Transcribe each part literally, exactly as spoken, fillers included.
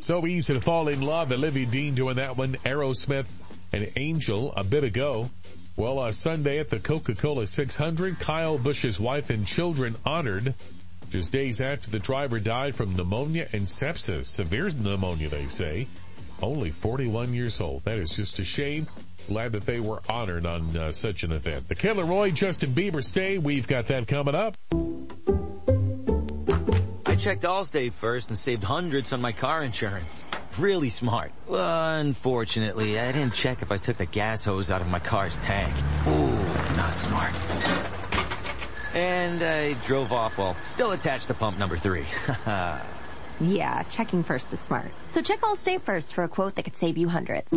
So Easy to Fall in Love. Olivia Dean doing that one. Aerosmith and Angel a bit ago. Well, uh, Sunday at the Coca-Cola six hundred, Kyle Busch's wife and children honored just days after the driver died from pneumonia and sepsis. Severe pneumonia, they say. Only forty-one years old. That is just a shame. Glad that they were honored on uh, such an event. The Killer Roy, Justin Bieber stay. We've got that coming up. I checked Allstate first and saved hundreds on my car insurance. Really smart. Well, unfortunately, I didn't check if I took the gas hose out of my car's tank. Ooh, not smart. And I drove off while still attached to pump number three. Yeah, checking first is smart. So check Allstate first for a quote that could save you hundreds.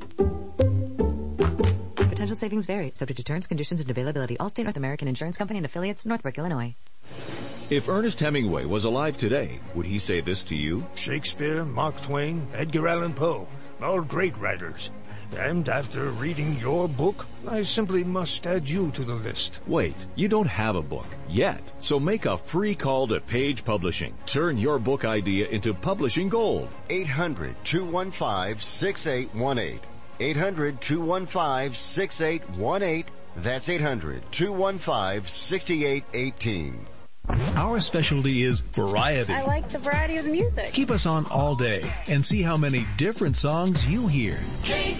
Potential savings vary, subject to terms, conditions, and availability. Allstate North American Insurance Company and affiliates, Northbrook, Illinois. If Ernest Hemingway was alive today, would he say this to you? Shakespeare, Mark Twain, Edgar Allan Poe, all great writers. And after reading your book, I simply must add you to the list. Wait, you don't have a book yet. So make a free call to Page Publishing. Turn your book idea into publishing gold. eight hundred, two one five, six eight one eight. eight hundred, two one five, six eight one eight. That's eight hundred, two one five, six eight one eight. Our specialty is variety. I like the variety of the music. Keep us on all day and see how many different songs you hear.